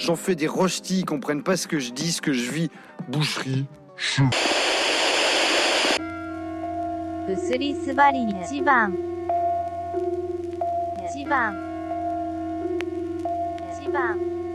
J'en fais des rostis, ils comprennent pas ce que je dis, ce que je vis. Boucherie. ブスリスバリ一番一番一番